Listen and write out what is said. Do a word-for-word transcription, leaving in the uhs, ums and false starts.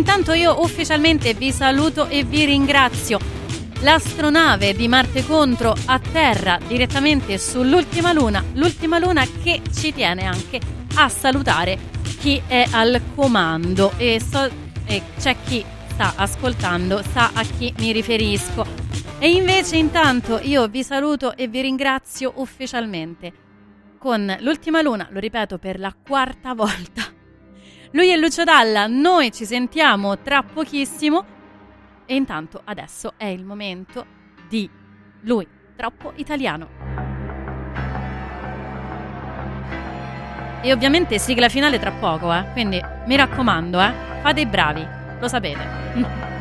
intanto io ufficialmente vi saluto e vi ringrazio. L'astronave di Marte Contro a terra direttamente sull'ultima luna, l'ultima luna che ci tiene anche a salutare chi è al comando e, so, e c'è chi sta ascoltando, sa a chi mi riferisco. E invece intanto io vi saluto e vi ringrazio ufficialmente con l'ultima luna, lo ripeto per la quarta volta. Lui è Lucio Dalla, noi ci sentiamo tra pochissimo. E intanto adesso è il momento di Lui, troppo italiano. E ovviamente sigla finale tra poco, eh? Quindi mi raccomando, eh? Fate i bravi, lo sapete.